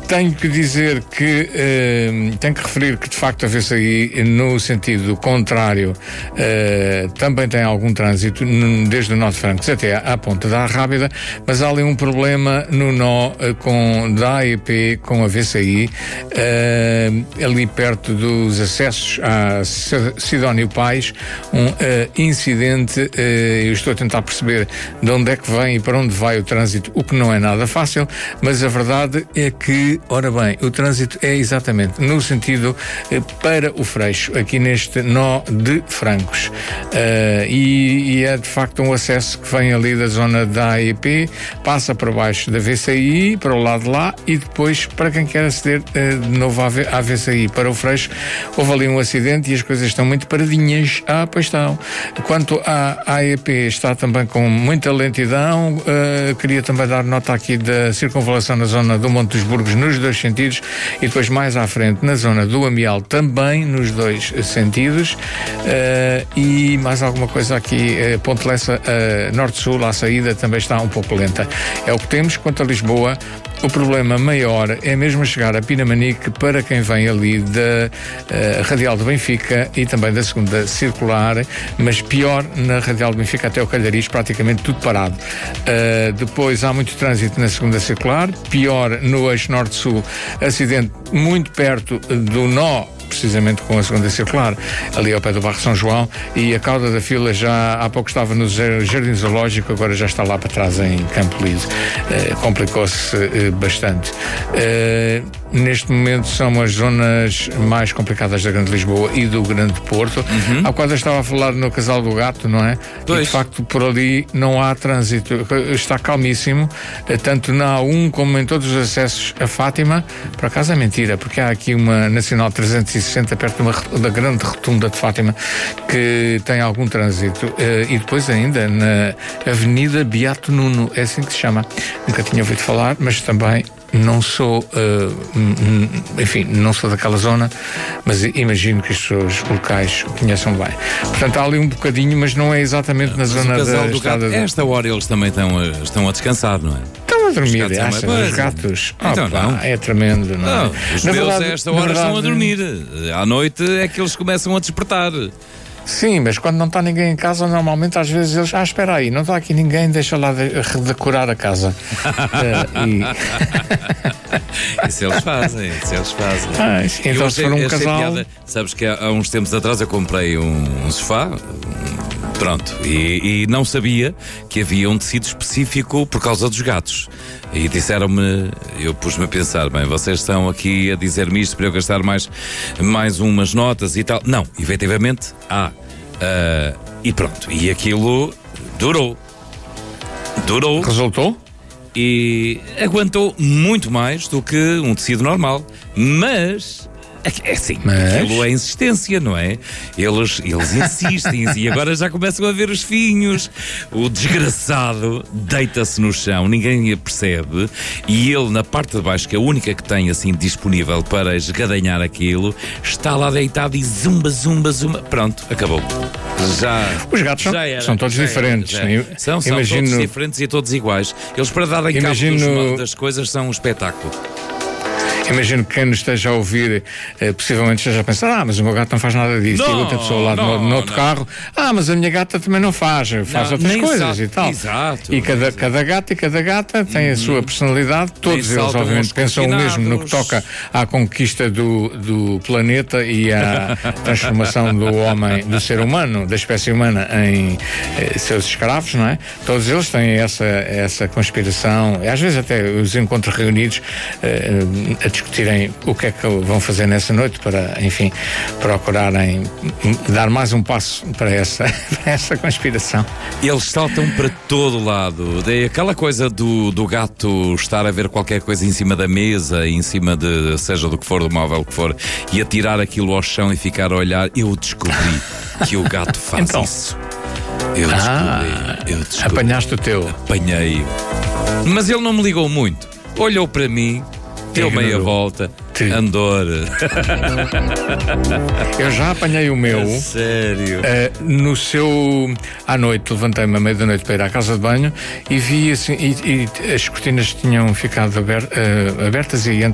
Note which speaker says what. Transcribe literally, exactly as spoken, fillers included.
Speaker 1: tenho que dizer que uh, tenho que referir que de facto a V C I no sentido contrário uh, também tem algum trânsito desde o Norte de Francos até à ponta da Rábida, mas há ali um problema no nó uh, com, da A E P com a V C I uh, ali perto dos acessos à Sidónio Pais, um uh, incidente, uh, eu estou a tentar perceber de onde é que vem e para onde vai o trânsito, o que não é nada fácil, mas a verdade é que, ora bem, o trânsito é exatamente no sentido uh, para o Freixo, aqui neste nó de Francos, uh, e, e é de facto um acesso que vem ali da zona da A E P, passa para baixo da V C I, para o lado de lá, e depois para quem quer aceder uh, de novo à, v, à V C I para o Freixo, houve ali um acidente e as coisas estão muito paradinhas. Ah, pois estão. Quanto à A E P, está também com muita lentidão. Uh, queria também dar nota aqui da circunvalação na zona do Monte dos Burgos nos dois sentidos, e depois mais à frente na zona do Amial também nos dois sentidos. Uh, e mais alguma coisa aqui, uh, Ponte Lessa uh, Norte-Sul, à saída também está um pouco lenta. É o que temos. Quanto a Lisboa, o problema maior é mesmo chegar a Pinamanique para quem vem ali da uh, Radial de Benfica e também da segunda circular, mas pior na Radial de Benfica até o Calhariz, praticamente tudo parado. Uh, depois há muito trânsito na segunda circular, pior no eixo Norte-Sul, acidente muito perto do nó, precisamente com a segunda circular, ali ao pé do bairro São João, e a cauda da fila já há pouco estava no Jardim Zoológico, agora já está lá para trás em Campo Lido. Uh, complicou-se uh, bastante. Uh, neste momento são as zonas mais complicadas da Grande Lisboa e do Grande Porto. Uhum. Há quando eu estava a falar no Casal do Gato, não é? Pois. E de facto por ali não há trânsito, está calmíssimo, uh, tanto na A um como em todos os acessos a Fátima. Por acaso é mentira, porque há aqui uma Nacional trezentos e sessenta perto de uma, da grande rotunda de Fátima que tem algum trânsito, uh, e depois ainda na Avenida Beato Nuno, é assim que se chama, nunca tinha ouvido falar, mas também não sou uh, enfim, não sou daquela zona, mas imagino que as pessoas locais o conheçam bem. Portanto, há ali um bocadinho, mas não é exatamente na mas zona da estrada.
Speaker 2: De... Esta hora eles também estão a, estão a descansar, não é?
Speaker 1: Estão a dormir, achas? Os gatos.
Speaker 2: Então,
Speaker 1: Opa,
Speaker 2: não.
Speaker 1: É tremendo, não,
Speaker 2: não
Speaker 1: é?
Speaker 2: Os na meus verdade, a esta hora verdade... estão a dormir. À noite é que eles começam a despertar.
Speaker 1: Sim, mas quando não está ninguém em casa, normalmente às vezes eles, ah, espera aí, não está aqui ninguém, deixa lá de, redecorar a casa. uh,
Speaker 2: e... Isso eles fazem, isso eles fazem.
Speaker 1: Ah, isso, então se for um casal... Piada,
Speaker 2: sabes que há, há uns tempos atrás eu comprei um, um sofá, pronto, e, e não sabia que havia um tecido específico por causa dos gatos. E disseram-me, eu pus-me a pensar, bem, vocês estão aqui a dizer-me isto para eu gastar mais, mais umas notas e tal. Não, efetivamente há. Uh, e pronto, e aquilo durou. Durou.
Speaker 1: Resultou?
Speaker 2: E aguentou muito mais do que um tecido normal. Mas... É assim, mas... aquilo é insistência, não é? Eles, eles insistem e agora já começam a ver os finhos. O desgraçado deita-se no chão, ninguém percebe, e ele na parte de baixo, que é a única que tem assim disponível para esgadanhar aquilo, está lá deitado e zumba, zumba, zumba. Pronto, acabou. Já,
Speaker 1: os gatos são, era, são todos diferentes.
Speaker 2: Era, são são Imagino... todos diferentes e todos iguais. Eles, para darem
Speaker 1: Imagino...
Speaker 2: cabo dos, das coisas, são um espetáculo.
Speaker 1: Imagino que quem nos esteja a ouvir eh, possivelmente esteja a pensar, ah, mas o meu gato não faz nada disso.
Speaker 2: Não,
Speaker 1: e outra pessoa lá
Speaker 2: não,
Speaker 1: no, no outro
Speaker 2: não.
Speaker 1: carro, ah, mas a minha gata também não faz, faz
Speaker 2: não,
Speaker 1: outras coisas
Speaker 2: sabe.
Speaker 1: e tal.
Speaker 2: Exato.
Speaker 1: E cada, cada gato e cada gata tem uhum. a sua personalidade, todos nem eles obviamente pensam o mesmo no que toca à conquista do, do planeta e à transformação do homem, do ser humano, da espécie humana em eh, seus escravos, não é? Todos eles têm essa, essa conspiração, e às vezes até os encontros reunidos eh, a discutirem o O que é que vão fazer nessa noite para, enfim, procurarem dar mais um passo para essa, para essa conspiração.
Speaker 2: Eles saltam para todo lado. É aquela coisa do, do gato estar a ver qualquer coisa em cima da mesa, em cima de, seja do que for, do móvel que for, e atirar aquilo ao chão e ficar a olhar. Eu descobri que o gato faz
Speaker 1: então.
Speaker 2: isso. Eu descobri,
Speaker 1: ah,
Speaker 2: eu descobri.
Speaker 1: Apanhaste o teu.
Speaker 2: Apanhei. Mas ele não me ligou muito. Olhou para mim, deu meia volta, Sim. andou.
Speaker 1: Eu já apanhei o meu.
Speaker 2: É sério?
Speaker 1: Uh, no seu. À noite, levantei-me à meia da noite para ir à casa de banho e vi assim. E, e as cortinas tinham ficado aber, uh, abertas e